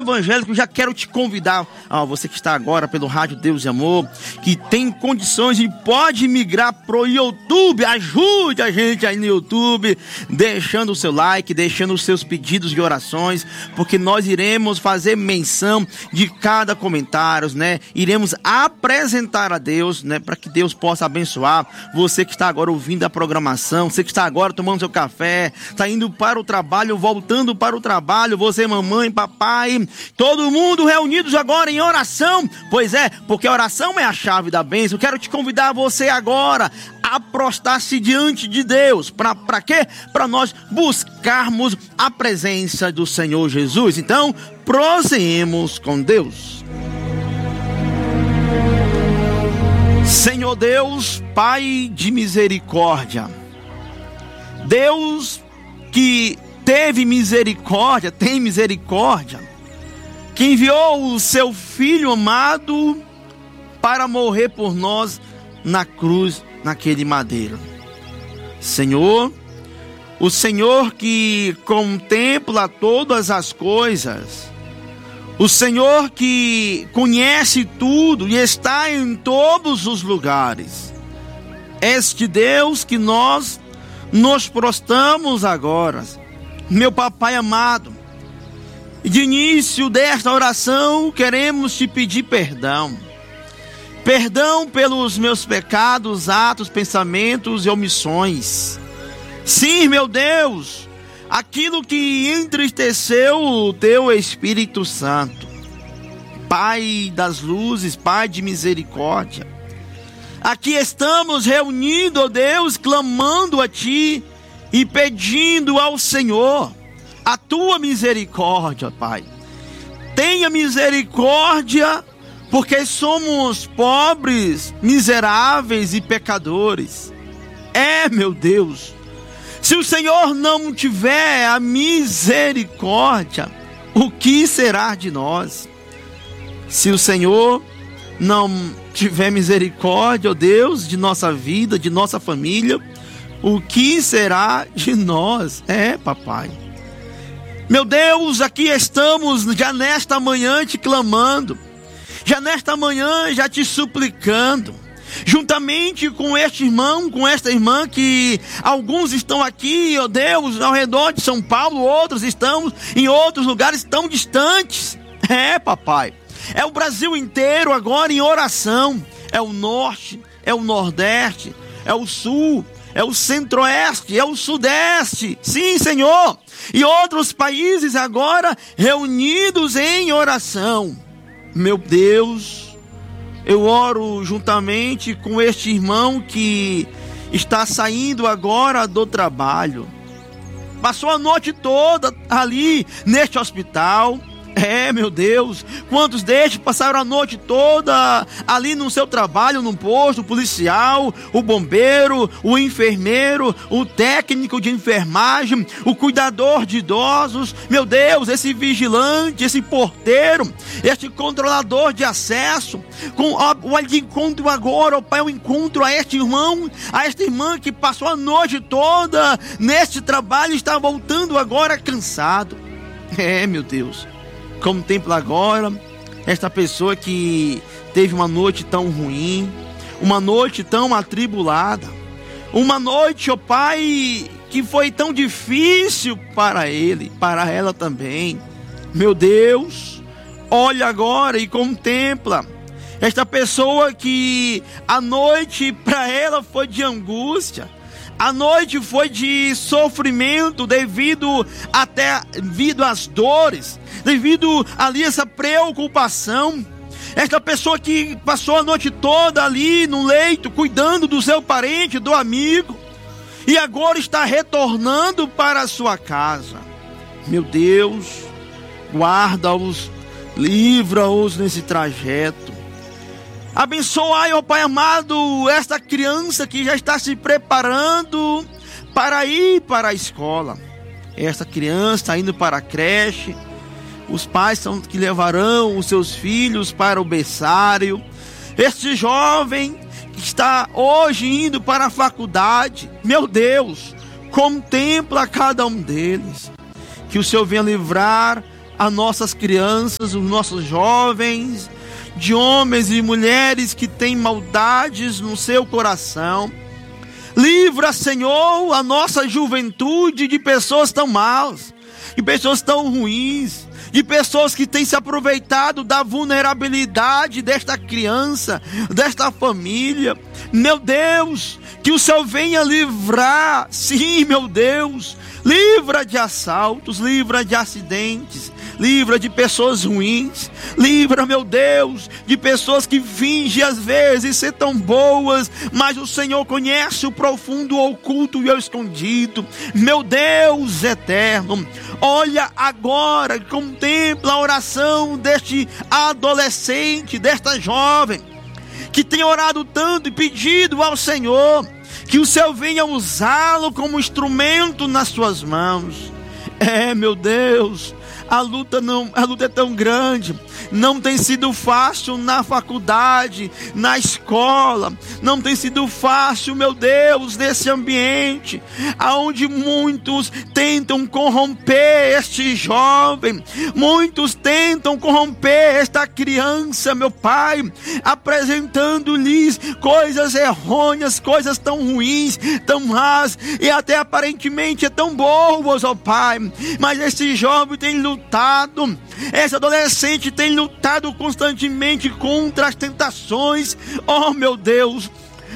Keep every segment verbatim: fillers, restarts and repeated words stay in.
evangélico, já quero te convidar, ah, você que está agora pelo Rádio Deus e Amor, que tem condições e pode migrar pro YouTube, ajude a gente aí no YouTube, deixando o seu like, deixando os seus pedidos de orações, porque nós iremos fazer menção de cada comentário, né? Iremos apresentar a Deus, né? Para que Deus possa abençoar você que está agora ouvindo a programação, você que está agora tomando seu café, está indo para o trabalho, voltando para o trabalho, você, mamãe, papai, todo mundo reunidos agora em oração. Pois é, porque a oração é a chave da bênção. Eu quero te convidar você agora a prostrar-se diante de Deus. Para quê? Para nós buscarmos a presença do Senhor Jesus. Então, prosseguimos com Deus. Senhor Deus, Pai de misericórdia, Deus que teve misericórdia, tem misericórdia, que enviou o seu Filho amado para morrer por nós na cruz, naquele madeiro. Senhor, o Senhor que contempla todas as coisas, o Senhor que conhece tudo e está em todos os lugares, este Deus que nós nos prostramos agora, meu papai amado, de início desta oração queremos te pedir perdão, perdão pelos meus pecados, atos, pensamentos e omissões. Sim, meu Deus, aquilo que entristeceu o teu Espírito Santo, Pai das luzes, Pai de misericórdia, aqui estamos reunidos, ó Deus, clamando a Ti e pedindo ao Senhor a Tua misericórdia, Pai. Tenha misericórdia, porque somos pobres, miseráveis e pecadores. É, meu Deus, se o Senhor não tiver a misericórdia, o que será de nós? Se o Senhor não tiver misericórdia, ó Deus, de nossa vida, de nossa família, o que será de nós? É, papai. Meu Deus, aqui estamos já nesta manhã te clamando, já nesta manhã já te suplicando, juntamente com este irmão, com esta irmã, que alguns estão aqui, ó Deus, ao redor de São Paulo, outros estão em outros lugares tão distantes. É, papai, é o Brasil inteiro agora em oração, é o norte, é o nordeste, é o sul, é o centro-oeste, é o sudeste, sim, Senhor, e outros países agora reunidos em oração. Meu Deus, eu oro juntamente com este irmão que está saindo agora do trabalho, passou a noite toda ali neste hospital. É, meu Deus, quantos destes passaram a noite toda ali no seu trabalho, no posto, o policial, o bombeiro, o enfermeiro, o técnico de enfermagem, o cuidador de idosos, meu Deus, esse vigilante, esse porteiro, este controlador de acesso, com o de encontro agora, ó Pai, o encontro a este irmão, a esta irmã que passou a noite toda neste trabalho e está voltando agora cansado. É, meu Deus, contempla agora esta pessoa que teve uma noite tão ruim, uma noite tão atribulada, uma noite, ó Pai, que foi tão difícil para ele, para ela também. Meu Deus, olha agora e contempla esta pessoa que a noite para ela foi de angústia, a noite foi de sofrimento devido até devido às dores, devido ali essa preocupação. Esta pessoa que passou a noite toda ali no leito, cuidando do seu parente, do amigo, e agora está retornando para a sua casa. Meu Deus, guarda-os, livra-os nesse trajeto. Abençoai, ó Pai amado, esta criança que já está se preparando para ir para a escola. Esta criança está indo para a creche. Os pais são que levarão os seus filhos para o berçário. Este jovem que está hoje indo para a faculdade, meu Deus, contempla cada um deles. Que o Senhor venha livrar as nossas crianças, os nossos jovens, de homens e mulheres que têm maldades no seu coração. Livra, Senhor, a nossa juventude de pessoas tão maus, de pessoas tão ruins, de pessoas que têm se aproveitado da vulnerabilidade desta criança, desta família. Meu Deus, que o Senhor venha livrar, sim, meu Deus, livra de assaltos, livra de acidentes, livra de pessoas ruins, livra, meu Deus, de pessoas que fingem às vezes ser tão boas, mas o Senhor conhece o profundo, o oculto e o escondido. Meu Deus eterno, olha agora, contempla a oração deste adolescente, desta jovem, que tem orado tanto e pedido ao Senhor, que o Senhor venha usá-lo como instrumento nas suas mãos. É, meu Deus, a luta, não, a luta é tão grande, não tem sido fácil na faculdade, na escola, não tem sido fácil, meu Deus, nesse ambiente, aonde muitos tentam corromper este jovem, muitos tentam corromper esta criança, meu Pai, apresentando-lhes coisas errôneas, coisas tão ruins, tão más, e até aparentemente é tão boas, ó Pai, mas esse jovem tem lutado, esse adolescente tem lutado constantemente contra as tentações. Oh, meu Deus,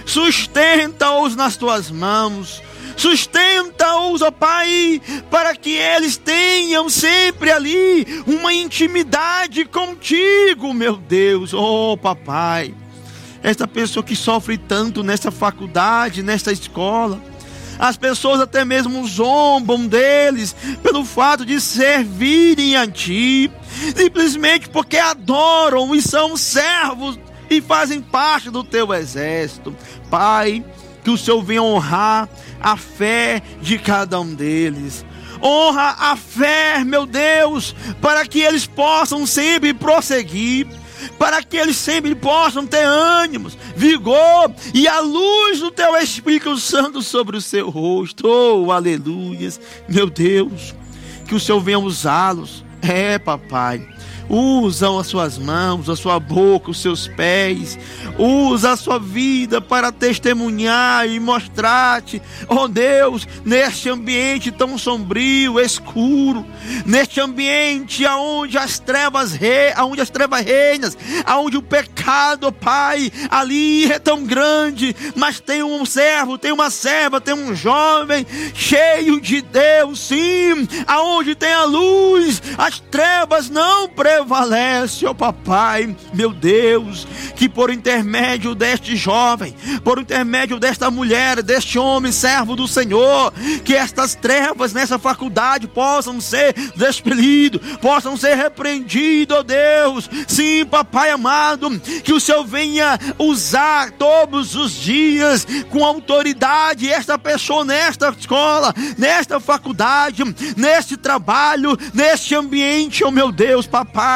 sustenta-os nas tuas mãos, sustenta-os, ó Pai, para que eles tenham sempre ali uma intimidade contigo, meu Deus. Oh, papai, esta pessoa que sofre tanto nessa faculdade, nessa escola, as pessoas até mesmo zombam deles pelo fato de servirem a Ti, simplesmente porque adoram e são servos e fazem parte do Teu exército. Pai, que o Senhor venha honrar a fé de cada um deles. Honra a fé, meu Deus, para que eles possam sempre prosseguir, para que eles sempre possam ter ânimos, vigor e a luz do Teu Espírito Santo sobre o seu rosto. Oh, aleluias, meu Deus, que o Senhor venha usá-los. É, papai, usa as suas mãos, a sua boca, os seus pés, usa a sua vida para testemunhar e mostrar-te, oh Deus, neste ambiente tão sombrio, escuro, neste ambiente aonde as trevas re, aonde as trevas reinam, aonde o pecado, oh Pai, ali é tão grande, mas tem um servo, tem uma serva, tem um jovem cheio de Deus, sim, aonde tem a luz, as trevas não prevalecem. Prevalece, ó papai, meu Deus, que por intermédio deste jovem, por intermédio desta mulher, deste homem, servo do Senhor, que estas trevas nessa faculdade possam ser despelidas, possam ser repreendidas, ó Deus. Sim, papai amado, que o Senhor venha usar todos os dias com autoridade esta pessoa nesta escola, nesta faculdade, neste trabalho, neste ambiente, ó meu Deus, papai.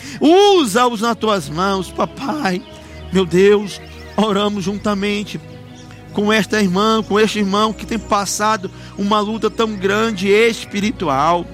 Usa-os nas tuas mãos, papai, meu Deus. Oramos juntamente com esta irmã, com este irmão que tem passado uma luta tão grande espiritual.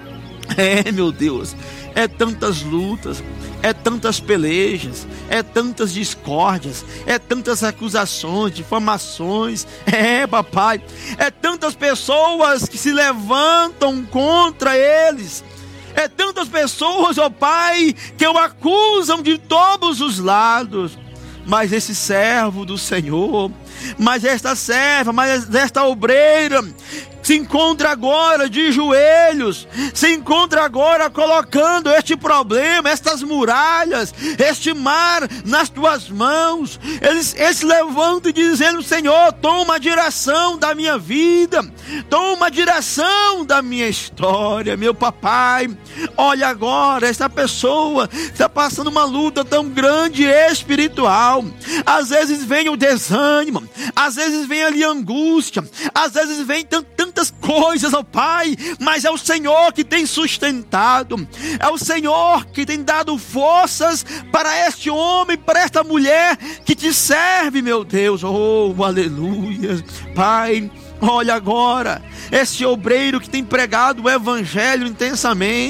É, meu Deus, é tantas lutas, é tantas pelejas, é tantas discórdias, é tantas acusações, difamações. É, papai, é tantas pessoas que se levantam contra eles. É tantas pessoas, ó Pai, que o acusam de todos os lados. Mas esse servo do Senhor, mas esta serva, mas esta obreira, se encontra agora de joelhos, se encontra agora colocando este problema, estas muralhas, este mar nas tuas mãos. Eles, eles se levantam dizendo: Senhor, toma a direção da minha vida, toma a direção da minha história, meu papai. Olha agora, esta pessoa está passando uma luta tão grande espiritual. Às vezes vem o desânimo, às vezes vem ali a angústia, às vezes vem tantas coisas, ó Pai, mas é o Senhor que tem sustentado, é o Senhor que tem dado forças para este homem, para esta mulher que te serve, meu Deus. Oh, aleluia, Pai. Olha agora, esse obreiro que tem pregado o evangelho intensamente,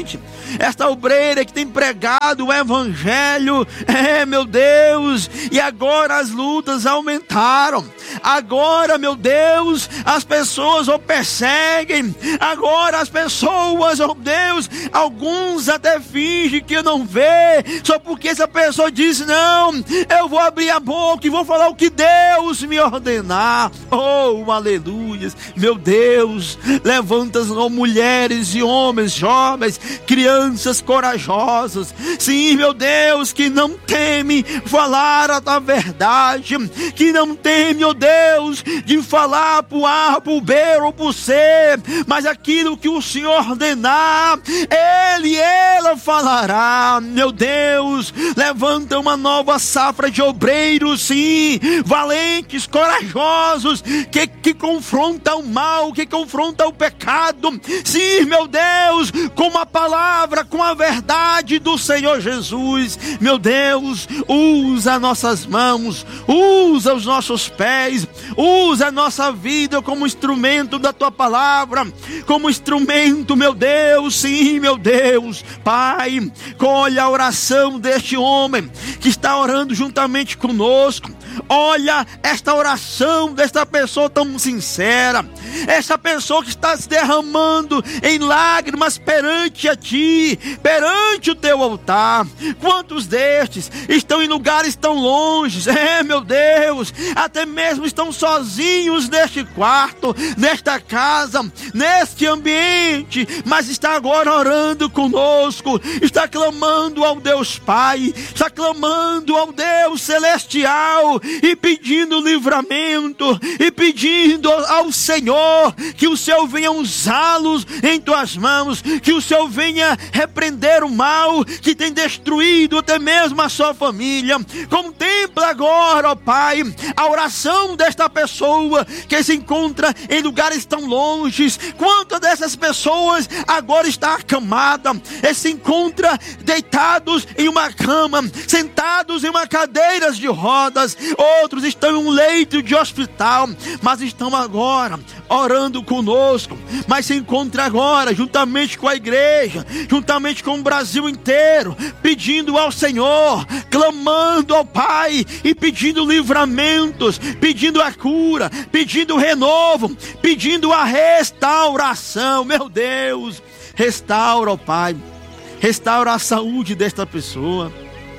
esta obreira que tem pregado o evangelho, é, meu Deus, e agora as lutas aumentaram, agora, meu Deus, as pessoas o perseguem, agora as pessoas, oh Deus, alguns até fingem que não vê, só porque essa pessoa diz, não, eu vou abrir a boca e vou falar o que Deus me ordenar. Oh, aleluias, meu Deus, levanta as mulheres e homens, jovens, crianças corajosas, sim, meu Deus, que não temem falar a verdade, que não temem, oh Deus, de falar pro A, pro B ou pro C, mas aquilo que o Senhor ordenar, Ele e ela falará. Meu Deus, levanta uma nova safra de obreiros, sim, valentes, corajosos, que, que confronta o mal, que confronta o pecado, sim, meu Deus, com a palavra, com a verdade do Senhor Jesus. Meu Deus, usa nossas mãos, usa os nossos pés, usa a nossa vida como instrumento da tua palavra, como instrumento, meu Deus, sim, meu Deus. Pai, olha a oração deste homem que está orando juntamente conosco. Olha esta oração desta pessoa tão sincera, essa pessoa que está se derramando em lágrimas perante a Ti, perante o Teu altar. Quantos destes estão em lugares tão longes, é, meu Deus, até mesmo estão sozinhos neste quarto, nesta casa, neste ambiente, mas está agora orando conosco, está clamando ao Deus Pai, está clamando ao Deus Celestial, e pedindo livramento, e pedindo ao Senhor que o Senhor venha usá-los em tuas mãos, que o Senhor venha repreender o mal que tem destruído até mesmo a sua família. Contempla agora, ó Pai, a oração desta pessoa que se encontra em lugares tão longes. Quantas dessas pessoas agora está acamada, e se encontra deitados em uma cama, sentados em uma cadeira de rodas, outros estão em um leito de hospital, mas estão agora orando conosco, mas se encontra agora juntamente com a igreja, juntamente com o Brasil inteiro, pedindo ao Senhor, clamando ao Pai e pedindo livramentos, pedindo a cura, pedindo o renovo, pedindo a restauração. Meu Deus, restaura, ó Pai, restaura a saúde desta pessoa.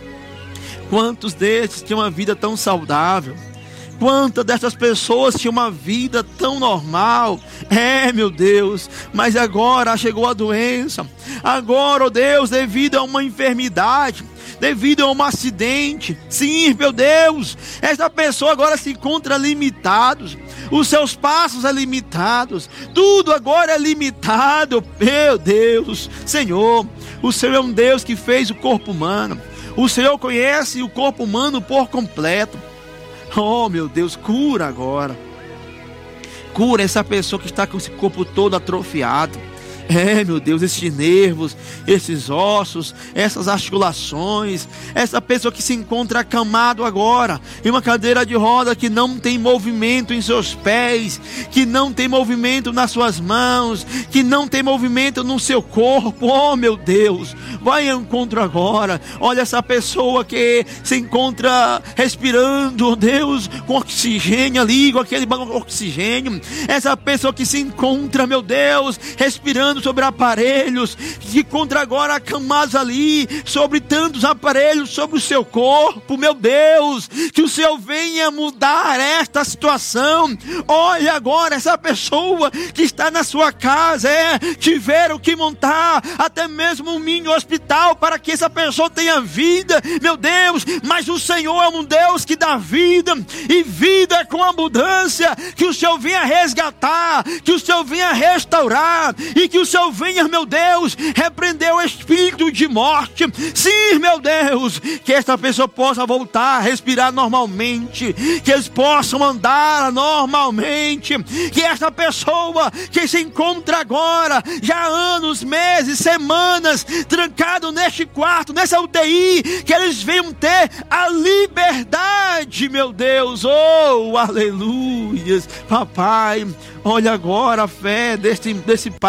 Quantos destes tinham uma vida tão saudável? Quantas dessas pessoas tinham uma vida tão normal? É, meu Deus, mas agora chegou a doença. Agora, ó Deus, devido a uma enfermidade, devido a um acidente, sim, meu Deus, essa pessoa agora se encontra limitados, os seus passos são limitados, tudo agora é limitado. Meu Deus, Senhor, o Senhor é um Deus que fez o corpo humano, o Senhor conhece o corpo humano por completo. Oh, meu Deus, cura agora, cura essa pessoa que está com esse corpo todo atrofiado. É, meu Deus, esses nervos, esses ossos, essas articulações, essa pessoa que se encontra acamado agora em uma cadeira de roda, que não tem movimento em seus pés, que não tem movimento nas suas mãos, que não tem movimento no seu corpo. Oh, meu Deus, vai ao encontro agora. Olha essa pessoa que se encontra respirando, oh Deus, com oxigênio ali, com aquele oxigênio. Essa pessoa que se encontra, meu Deus, respirando sobre aparelhos, que encontra agora acamados ali, sobre tantos aparelhos sobre o seu corpo. Meu Deus, que o Senhor venha mudar esta situação. Olha agora essa pessoa que está na sua casa, é, tiveram que montar até mesmo um mini hospital para que essa pessoa tenha vida. Meu Deus, mas o Senhor é um Deus que dá vida, e vida com abundância. Que o Senhor venha resgatar, que o Senhor venha restaurar, e que o Senhor venha, meu Deus, repreender o espírito de morte. Sim, meu Deus, que esta pessoa possa voltar a respirar normalmente, que eles possam andar normalmente, que esta pessoa que se encontra agora, já há anos, meses, semanas, trancado neste quarto, nessa U T I, que eles venham ter a liberdade, meu Deus. Oh, aleluias, papai. Olha agora a fé desse, desse pai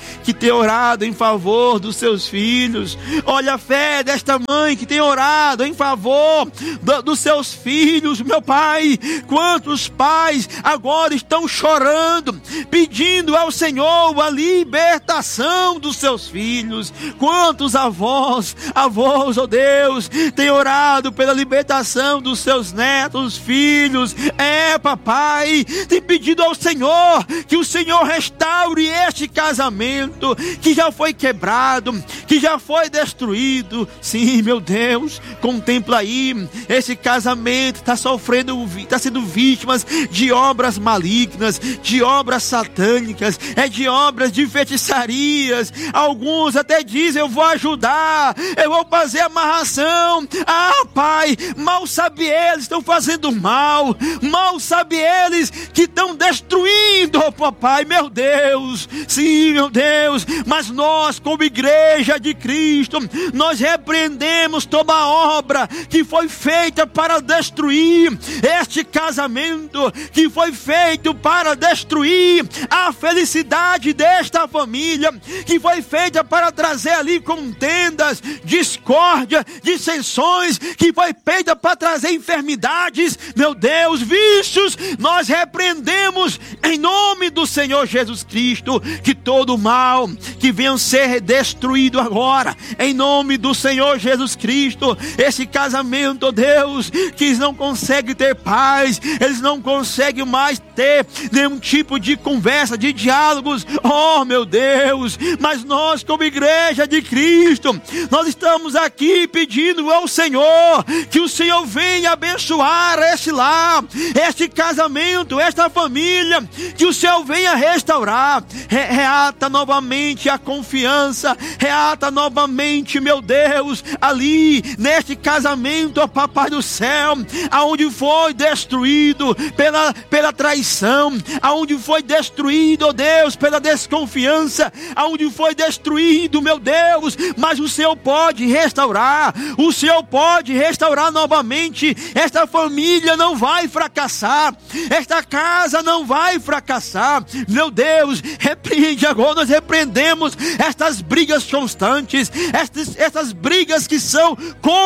que tem orado em favor dos seus filhos. Olha a fé desta mãe que tem orado em favor do, dos seus filhos, meu Pai. Quantos pais agora estão chorando, pedindo ao Senhor a libertação dos seus filhos. Quantos avós, avós, oh Deus, têm orado pela libertação dos seus netos, filhos. É, papai, tem pedido ao Senhor que o Senhor restaure este casamento que já foi quebrado, que já foi destruído. Sim, meu Deus, contempla aí, esse casamento está sofrendo, está sendo vítimas de obras malignas, de obras satânicas, é de obras de feitiçarias. Alguns até dizem: eu vou ajudar, eu vou fazer amarração. Ah, Pai, mal sabe eles, estão fazendo mal, mal sabe eles que estão destruindo, oh papai, meu Deus. Sim, meu Deus, mas nós, como igreja de Cristo, nós repreendemos toda a obra que foi feita para destruir este casamento, que foi feito para destruir a felicidade desta família, que foi feita para trazer ali contendas, discórdia, dissensões, que foi feita para trazer enfermidades, meu Deus, vícios. Nós repreendemos em nome do Senhor Jesus Cristo que todo mal que venha ser destruído agora, em nome do Senhor Jesus Cristo. Esse casamento, oh Deus, que eles não conseguem ter paz, eles não conseguem mais ter nenhum tipo de conversa, de diálogos, oh meu Deus, mas nós, como igreja de Cristo, nós estamos aqui pedindo ao Senhor que o Senhor venha abençoar este lar, este casamento, esta família, que o Senhor venha restaurar. Re reata novamente a confiança, reata novamente, meu Deus, ali neste casamento, ó papai do céu, aonde foi destruído pela, pela traição, aonde foi destruído, ó Deus, pela desconfiança, aonde foi destruído, meu Deus, mas o Senhor pode restaurar, o Senhor pode restaurar novamente. Esta família não vai fracassar, esta casa não vai fracassar, meu Deus. Repreende agora, nós repreendemos estas brigas constantes, estas, estas brigas que são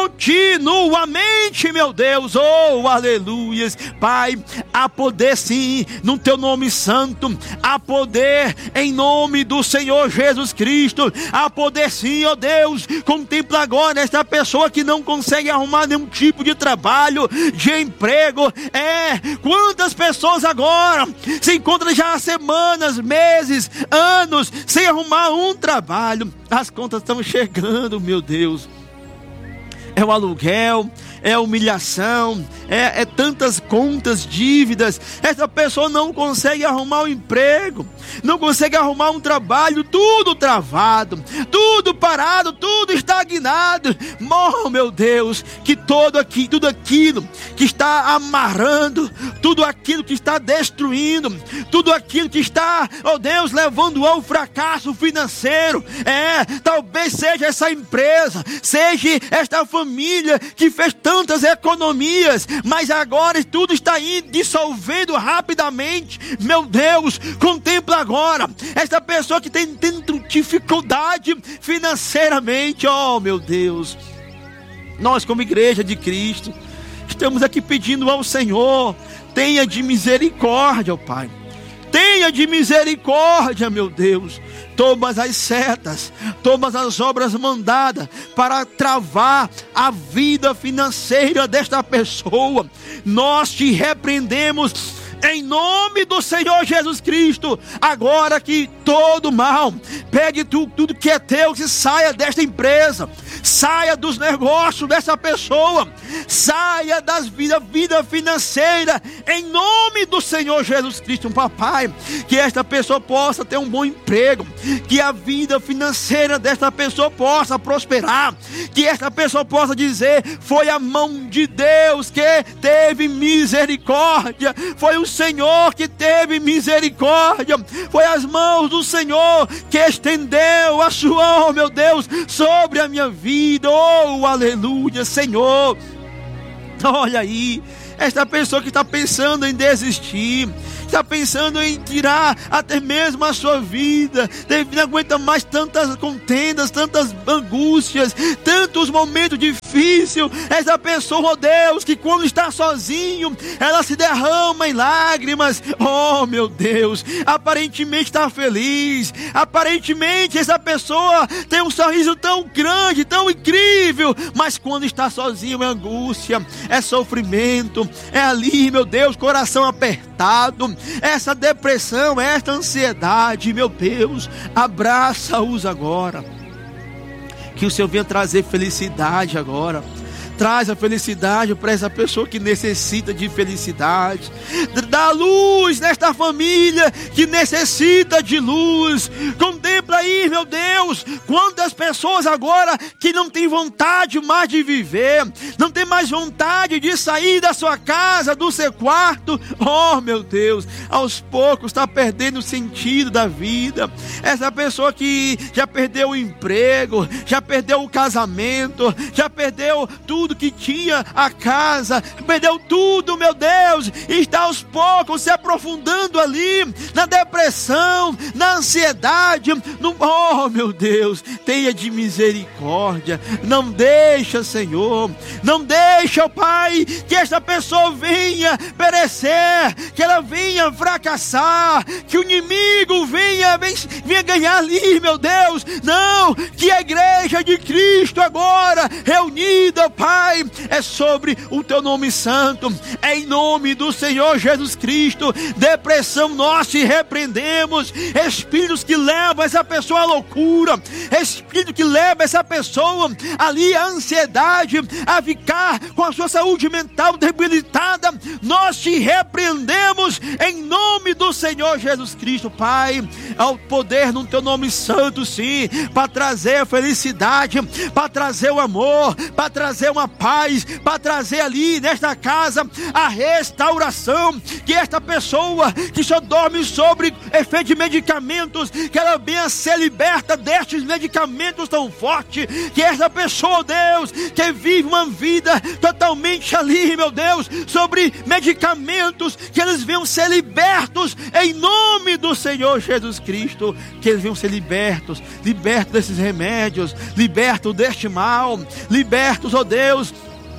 continuamente, meu Deus, oh aleluias. Pai, há poder sim no teu nome santo, há poder em nome do Senhor Jesus Cristo, há poder sim, ó Deus. Contempla agora esta pessoa que não consegue arrumar nenhum tipo de trabalho, de emprego. É, quantas pessoas agora se encontram já há semanas, meses, anos sem arrumar um trabalho. As contas estão chegando, meu Deus. É o aluguel, é a humilhação, é, é tantas contas, dívidas. Essa pessoa não consegue arrumar um emprego, não consegue arrumar um trabalho, tudo travado, tudo parado, tudo estagnado. Oh, meu Deus, que todo aqui, tudo aquilo que está amarrando, tudo aquilo que está destruindo, tudo aquilo que está, oh Deus, levando ao fracasso financeiro. É, talvez seja essa empresa, seja esta família que fez tantas economias, mas agora tudo está indo dissolvendo rapidamente. Meu Deus, contempla agora esta pessoa que tem tendo dificuldade financeiramente. Oh meu Deus, nós como igreja de Cristo estamos aqui pedindo ao Senhor: tenha de misericórdia, ó Pai, tenha de misericórdia, meu Deus. Todas as setas, todas as obras mandadas para travar a vida financeira desta pessoa, nós te repreendemos em nome do Senhor Jesus Cristo. Agora que todo mal, pegue tu, tudo que é teu, que saia desta empresa, saia dos negócios dessa pessoa, saia das vida, vida financeira, em nome do Senhor Jesus Cristo. Papai, que esta pessoa possa ter um bom emprego, que a vida financeira desta pessoa possa prosperar, que esta pessoa possa dizer: foi a mão de Deus que teve misericórdia, foi o Senhor que teve misericórdia, foi as mãos do Senhor que estendeu a sua, oh meu Deus, sobre a minha vida. Oh aleluia, Senhor. Olha aí, esta pessoa que está pensando em desistir, está pensando em tirar até mesmo a sua vida, não aguenta mais tantas contendas, tantas angústias, tantos momentos difíceis. Essa pessoa, oh Deus, que quando está sozinho, ela se derrama em lágrimas. Oh meu Deus, aparentemente está feliz, aparentemente essa pessoa tem um sorriso tão grande, tão incrível, mas quando está sozinho é angústia, é sofrimento, é ali, meu Deus, coração apertado, essa depressão, essa ansiedade. Meu Deus, abraça-os agora, que o Senhor venha trazer felicidade agora. Traz a felicidade para essa pessoa que necessita de felicidade. Dá luz nesta família que necessita de luz. Contempla aí, meu Deus, quantas pessoas agora que não têm vontade mais de viver, não tem mais vontade de sair da sua casa, do seu quarto. Oh meu Deus, aos poucos está perdendo o sentido da vida. Essa pessoa que já perdeu o emprego, já perdeu o casamento, já perdeu tudo que tinha, a casa, perdeu tudo, meu Deus, e está aos poucos se aprofundando ali na depressão, na ansiedade, no... oh meu Deus, tenha de misericórdia, não deixa, Senhor, não deixa, oh Pai, que esta pessoa venha perecer, que ela venha fracassar, que o inimigo venha, venha ganhar ali, meu Deus. Não, que a igreja de Cristo agora reunida, Pai, é sobre o teu nome santo, é em nome do Senhor Jesus Cristo. Depressão, nós te repreendemos. Espíritos que levam essa pessoa à loucura, espírito que leva essa pessoa ali à ansiedade, a ficar com a sua saúde mental debilitada, nós te repreendemos em nome do Senhor Jesus Cristo. Pai, ao poder no teu nome santo, sim, para trazer a felicidade, para trazer o amor, para trazer uma paz, para trazer ali nesta casa a restauração, que esta pessoa que só dorme sobre efeito de medicamentos, que ela venha ser liberta destes medicamentos tão fortes, que esta pessoa, Deus, que vive uma vida totalmente ali, meu Deus, sobre medicamentos, que eles venham ser libertos em nome do Senhor Jesus Cristo, que eles venham ser libertos, libertos desses remédios, libertos deste mal, libertos, ó Deus,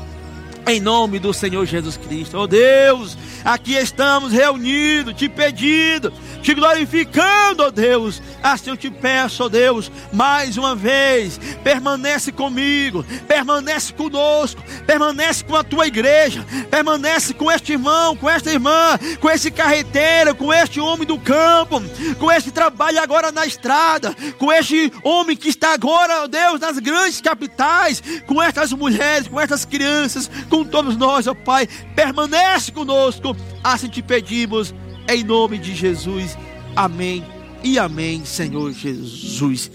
em nome do Senhor Jesus Cristo. Oh Deus, aqui estamos reunidos, te pedindo, te glorificando, oh Deus. Assim eu te peço, oh Deus, mais uma vez, permanece comigo, permanece conosco, permanece com a tua igreja, permanece com este irmão, com esta irmã, com esse carreteiro, com este homem do campo, com este trabalho agora na estrada, com este homem que está agora, oh Deus, nas grandes capitais, com estas mulheres, com estas crianças, com todos nós, ó Pai, permanece conosco, assim te pedimos, em nome de Jesus, amém e amém, Senhor Jesus,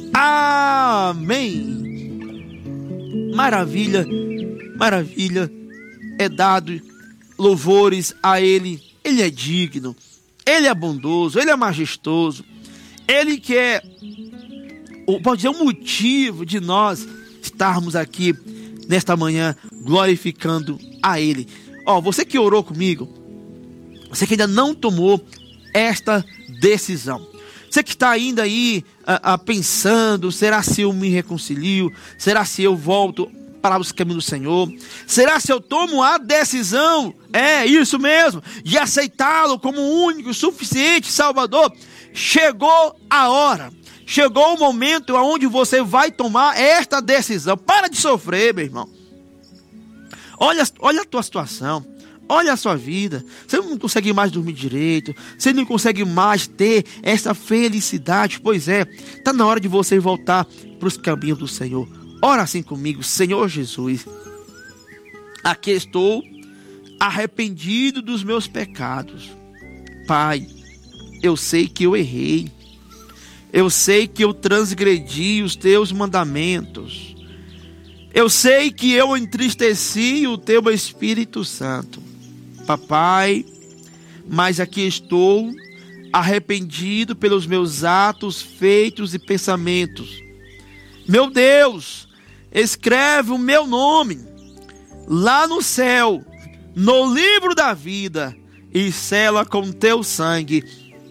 amém. Maravilha, maravilha, é dado louvores a Ele, Ele é digno, Ele é bondoso, Ele é majestoso, Ele que é, pode dizer, o motivo de nós estarmos aqui nesta manhã glorificando a Ele. Ó, oh, você que orou comigo, você que ainda não tomou esta decisão, você que está ainda aí a, a, pensando, será se eu me reconcilio? Será se eu volto para os caminhos do Senhor? Será se eu tomo a decisão, é isso mesmo, de aceitá-lo como o único, suficiente Salvador? Chegou a hora, chegou o momento onde você vai tomar esta decisão. Para de sofrer, meu irmão. Olha, olha a tua situação, olha a sua vida. Você não consegue mais dormir direito, você não consegue mais ter essa felicidade. Pois é, está na hora de você voltar para os caminhos do Senhor. Ora assim comigo: Senhor Jesus, aqui estou arrependido dos meus pecados. Pai, eu sei que eu errei, eu sei que eu transgredi os teus mandamentos, eu sei que eu entristeci o teu Espírito Santo, papai, mas aqui estou arrependido pelos meus atos, feitos e pensamentos. Meu Deus, escreve o meu nome lá no céu, no livro da vida, e sela com teu sangue.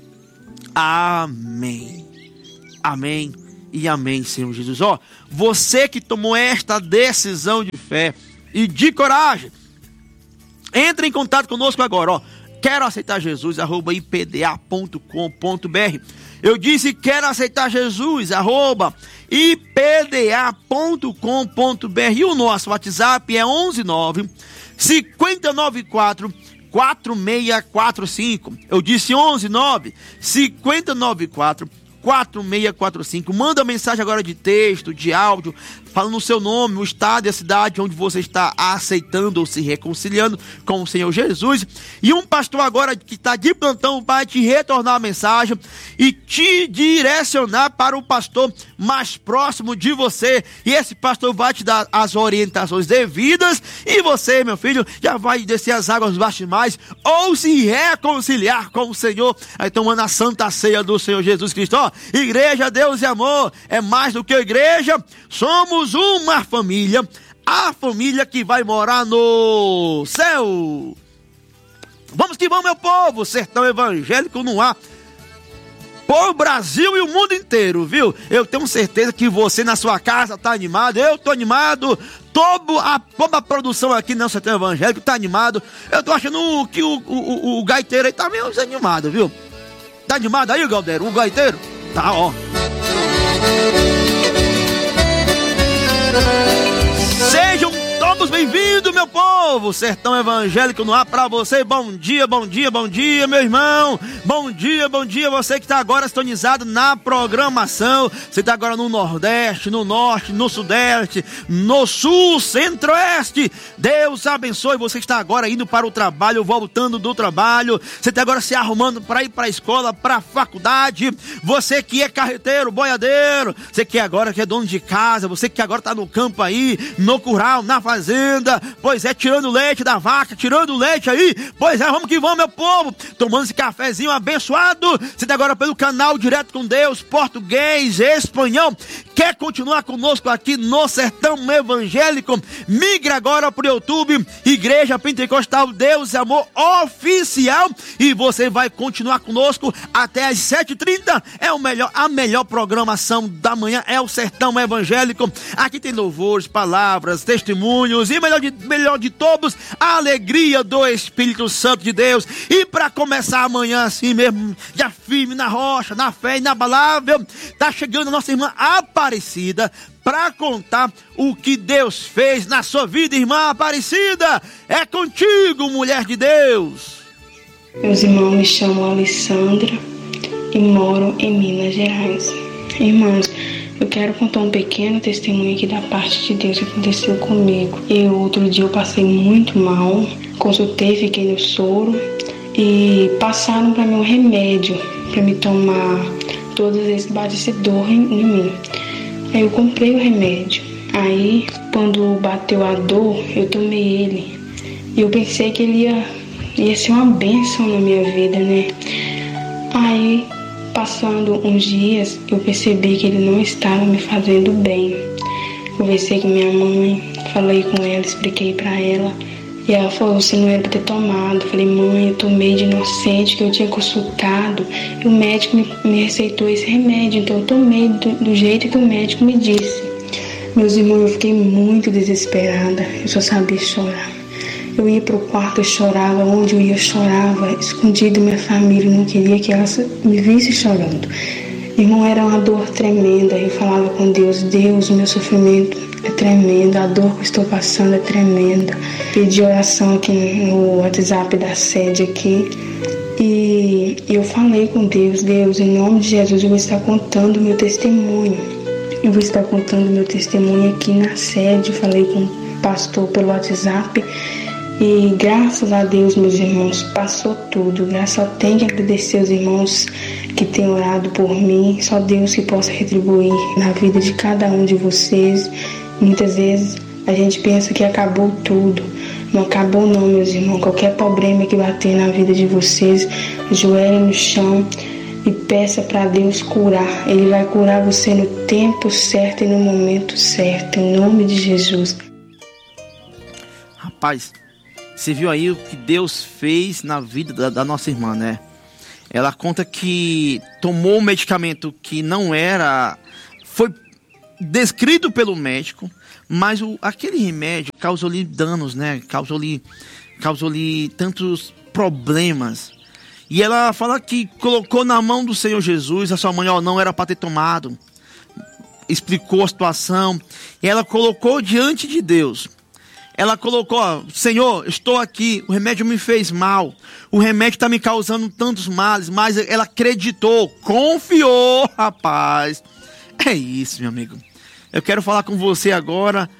Amém. Amém e amém, Senhor Jesus. Ó, você que tomou esta decisão de fé e de coragem, entre em contato conosco agora, ó. Quero aceitar Jesus, arroba i p d a ponto com ponto b r. Eu disse quero aceitar Jesus, arroba i p d a ponto com ponto b r. E o nosso WhatsApp é onze nove, cinco nove quatro, quatro seis quatro cinco. Eu disse onze nove, cinco nove quatro, quatro seis quatro cinco. Manda mensagem agora de texto, de áudio, falando o seu nome, o estado e a cidade onde você está aceitando ou se reconciliando com o Senhor Jesus. E um pastor agora que está de plantão vai te retornar a mensagem e te direcionar para o pastor mais próximo de você. E esse pastor vai te dar as orientações devidas e você, meu filho, já vai descer as águas batismais ou se reconciliar com o Senhor, aí tomando a santa ceia do Senhor Jesus Cristo. Ó, igreja, Deus e amor, é mais do que igreja, somos uma família, a família que vai morar no céu. Vamos que vamos, meu povo, sertão evangélico no ar, por Brasil e o mundo inteiro, viu? Eu tenho certeza que você na sua casa tá animado, eu tô animado, todo a, toda a produção aqui no sertão evangélico tá animado. Eu tô achando que o, o, o, o gaiteiro aí tá meio desanimado, viu? Tá animado aí, Galdeiro, o gaiteiro? Tá, ó. Sejam todos bem-vindos, meu povo, sertão evangélico no ar pra você. Bom dia, bom dia, bom dia, meu irmão. Bom dia, bom dia, você que está agora sintonizado na programação. Você está agora no Nordeste, no Norte, no Sudeste, no Sul, Centro-Oeste. Deus abençoe. Você que está agora indo para o trabalho, voltando do trabalho. Você está agora se arrumando para ir para a escola, para a faculdade. Você que é carreteiro, boiadeiro. Você que agora que é dono de casa. Você que agora está no campo aí, no curral, na fazenda. Pois é, tirando o leite da vaca, tirando o leite aí. Pois é, vamos que vamos, meu povo. Tomando esse cafezinho abençoado. Você está agora pelo canal Direto com Deus, português, espanhol. Quer continuar conosco aqui no Sertão Evangélico? Migra agora para o YouTube, Igreja Pentecostal Deus e Amor Oficial, e você vai continuar conosco até às sete e trinta. É o melhor, a melhor programação da manhã é o Sertão Evangélico. Aqui tem louvores, palavras, testemunhos e melhor de, melhor de todos, a alegria do Espírito Santo de Deus. E para começar amanhã assim mesmo, já firme na rocha, na fé inabalável, tá chegando a nossa irmã Aparecida para contar o que Deus fez na sua vida. Irmã Aparecida, é contigo, mulher de Deus. Meus irmãos, me chamo Alessandra e moro em Minas Gerais. Irmãos, eu quero contar um pequeno testemunho aqui da parte de Deus que aconteceu comigo. Eu, outro dia, eu passei muito mal, consultei, fiquei no soro e passaram para mim um remédio para me tomar todas vezes que batesse dor em, em mim. Aí eu comprei o remédio. Aí, quando bateu a dor, eu tomei ele. E eu pensei que ele ia, ia ser uma bênção na minha vida, né? Aí, passando uns dias, eu percebi que ele não estava me fazendo bem. Conversei com minha mãe, falei com ela, expliquei pra ela. E ela falou, você não era pra ter tomado. Eu falei, mãe, eu tomei de inocente, que eu tinha consultado. E o médico me, me receitou esse remédio, então eu tomei do, do jeito que o médico me disse. Meus irmãos, eu fiquei muito desesperada, eu só sabia chorar. Eu ia pro quarto, eu chorava, onde eu ia eu chorava, escondido da minha família, não queria que ela me visse chorando. Irmão, era uma dor tremenda, eu falava com Deus, Deus, o meu sofrimento é tremendo, a dor que eu estou passando é tremenda. Pedi oração aqui no WhatsApp da sede aqui e eu falei com Deus, Deus, em nome de Jesus, eu vou estar contando o meu testemunho. Eu vou estar contando o meu testemunho aqui na sede, eu falei com o pastor pelo WhatsApp. E graças a Deus, meus irmãos, passou tudo. Graças a Deus, tenho que agradecer os irmãos que têm orado por mim. Só Deus que possa retribuir na vida de cada um de vocês. Muitas vezes a gente pensa que acabou tudo. Não acabou não, meus irmãos. Qualquer problema que bater na vida de vocês, ajoelhe no chão e peça para Deus curar. Ele vai curar você no tempo certo e no momento certo. Em nome de Jesus. Rapaz, Você viu aí o que Deus fez na vida da, da nossa irmã, né? Ela conta que tomou um medicamento que não era... Foi descrito pelo médico, mas o, aquele remédio causou-lhe danos, né? Causou-lhe causou-lhe tantos problemas. E ela fala que colocou na mão do Senhor Jesus. A sua mãe, ó, não era para ter tomado. Explicou a situação. E ela colocou diante de Deus. Ela colocou, ó, Senhor, estou aqui, o remédio me fez mal, o remédio está me causando tantos males, mas ela acreditou, confiou, rapaz. É isso, meu amigo. Eu quero falar com você agora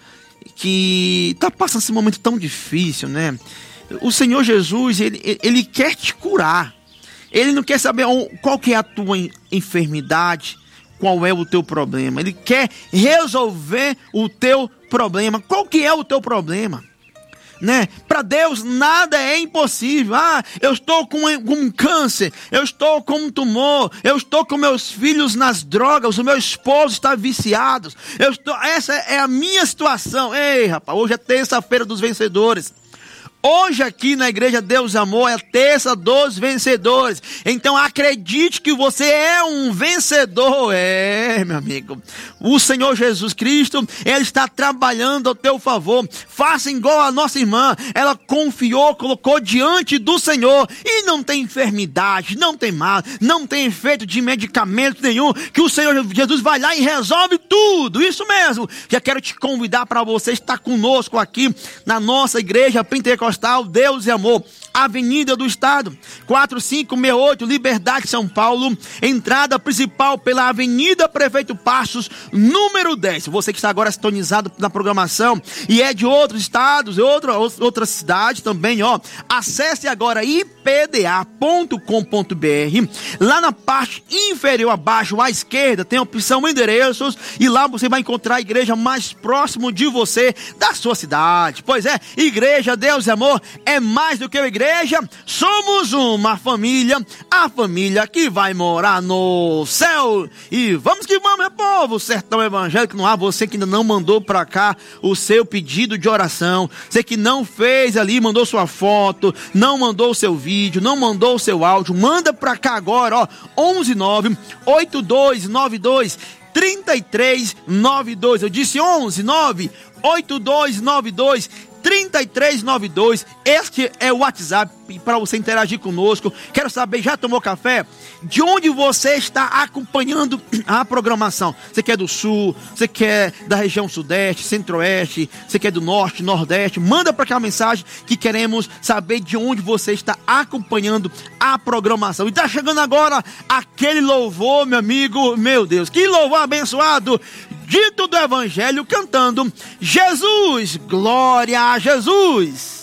que está passando esse momento tão difícil, né? O Senhor Jesus, ele, ele quer te curar. Ele não quer saber qual que é a tua enfermidade, qual é o teu problema. Ele quer resolver o teu problema. Qual que é o teu problema? Né? Para Deus nada é impossível. Ah, eu estou com um câncer, eu estou com um tumor, eu estou com meus filhos nas drogas, o meu esposo está viciado. Eu estou... Essa é a minha situação. Ei, rapaz, hoje é terça-feira dos vencedores. Hoje aqui na Igreja Deus Amor é a terça dos vencedores. Então acredite que você é um vencedor. É, meu amigo. O Senhor Jesus Cristo, Ele está trabalhando ao teu favor. Faça igual a nossa irmã. Ela confiou, colocou diante do Senhor. E não tem enfermidade, não tem mal, não tem efeito de medicamento nenhum. Que o Senhor Jesus vai lá e resolve tudo. Isso mesmo. Já quero te convidar para você estar conosco aqui na nossa Igreja Pentecostal Deus e Amor, Avenida do Estado, quatro cinco seis oito, Liberdade, São Paulo, entrada principal pela Avenida Prefeito Passos, número dez. Você que está agora sintonizado na programação e é de outros estados, outra, outra cidade também, ó, acesse agora i p d a ponto com ponto b r. Lá na parte inferior abaixo à esquerda tem a opção endereços e lá você vai encontrar a igreja mais próximo de você, da sua cidade. Pois é, Igreja Deus e Amor é mais do que uma igreja, somos uma família, a família que vai morar no céu. E vamos que vamos, meu povo, sertão evangélico no ar. Você que ainda não mandou pra cá o seu pedido de oração, você que não fez ali, mandou sua foto, não mandou o seu vídeo, não mandou o seu áudio, manda pra cá agora, ó, onze nove oito dois nove dois três três nove dois. Eu disse onze nove oito dois nove dois três três nove dois. Este é o WhatsApp para você interagir conosco. Quero saber, já tomou café? De onde você está acompanhando a programação? Você quer do sul? Você quer da região sudeste, centro-oeste? Você quer do norte, nordeste? Manda para cá a mensagem que queremos saber de onde você está acompanhando a programação. E está chegando agora aquele louvor, meu amigo. Meu Deus, que louvor abençoado! Dito do Evangelho, cantando Jesus, glória a Jesus.